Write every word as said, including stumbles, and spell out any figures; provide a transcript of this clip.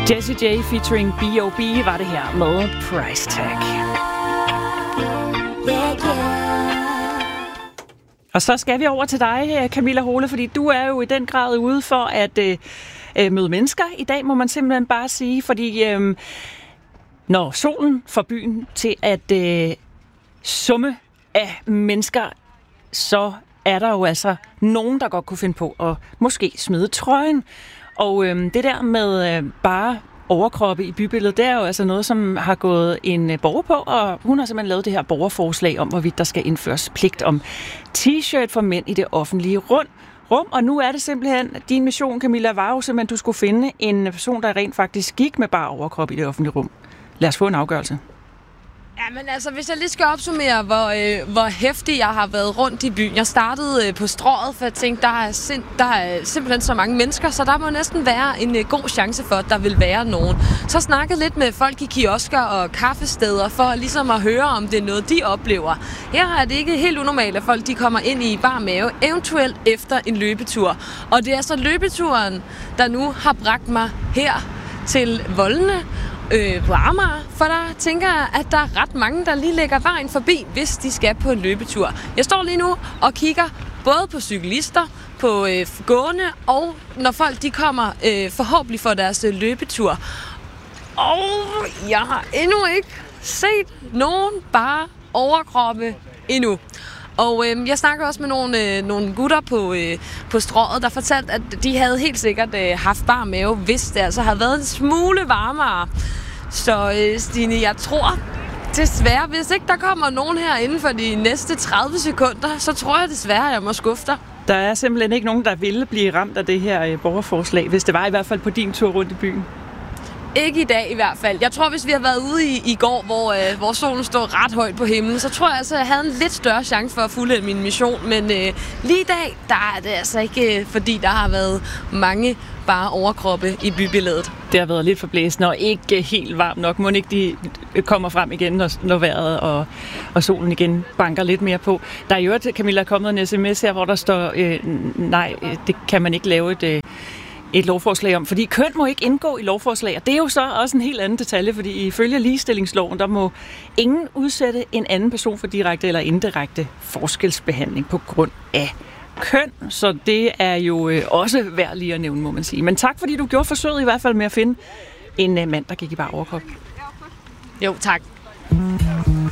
Jessie J featuring B O B var det her med Price Tag. Og så skal vi over til dig, Camilla Hole, fordi du er jo i den grad ude for at øh, møde mennesker i dag, må man simpelthen bare sige, fordi øh, når solen får byen til at øh, summe af mennesker, så er der jo altså nogen, der godt kunne finde på at måske smide trøjen. Og øh, det der med øh, bare overkroppe i bybilledet, det er jo altså noget, som har gået en borger på, og hun har simpelthen lavet det her borgerforslag om, hvorvidt der skal indføres pligt om t-shirt for mænd i det offentlige rum. rum. Og nu er det simpelthen, din mission, Camilla, var jo simpelthen, at du skulle finde en person, der rent faktisk gik med bare overkrop i det offentlige rum. Lad os få en afgørelse. Ja, men altså, hvis jeg lige skal opsummere, hvor, øh, hvor hæftig jeg har været rundt i byen. Jeg startede øh, på Strøget, for jeg tænkte, der er, sind, der er simpelthen så mange mennesker, så der må næsten være en øh, god chance for, at der vil være nogen. Så snakkede lidt med folk i kiosker og kaffesteder, for ligesom at høre, om det er noget, de oplever. Her er det ikke helt unormalt, at folk de kommer ind i bar mave, eventuelt efter en løbetur. Og det er så løbeturen, der nu har bragt mig her til voldene, Øh, på Amager, for der tænker jeg, at der er ret mange, der lige lægger vejen forbi, hvis de skal på en løbetur. Jeg står lige nu og kigger både på cyklister, på øh, gående, og når folk de kommer øh, forhåbentlig for deres øh, løbetur. Og jeg har endnu ikke set nogen bare overkroppe endnu. Og øh, jeg snakker også med nogle, øh, nogle gutter på, øh, på Strøget, der fortalte, at de havde helt sikkert øh, haft bar mave, hvis det altså havde været en smule varmere. Så øh, Stine, jeg tror desværre, hvis ikke der kommer nogen her inden for de næste tredive sekunder, så tror jeg desværre, at jeg må skuffe dig. Der er simpelthen ikke nogen, der ville blive ramt af det her øh, borgerforslag, hvis det var i hvert fald på din tur rundt i byen. Ikke i dag i hvert fald. Jeg tror, hvis vi har været ude i, i går, hvor, øh, hvor solen står ret højt på himlen, så tror jeg altså, at jeg havde en lidt større chance for at fuldende min mission. Men øh, lige i dag, der er det altså ikke, øh, fordi der har været mange bare overkroppe i bybilledet. Det har været lidt for blæsende og ikke helt varmt nok. Må ikke de kommer frem igen, når, når vejret og, og solen igen banker lidt mere på. Der er jo, Camilla, kommet en sms her, hvor der står, øh, nej, det kan man ikke lave et... Øh, et lovforslag om, fordi køn må ikke indgå i lovforslag, og det er jo så også en helt anden detalje, fordi ifølge ligestillingsloven, der må ingen udsætte en anden person for direkte eller indirekte forskelsbehandling på grund af køn, så det er jo øh, også værd lige at nævne, må man sige. Men tak, fordi du gjorde forsøget i hvert fald med at finde en øh, mand, der gik i bare overkrop. Jo, tak.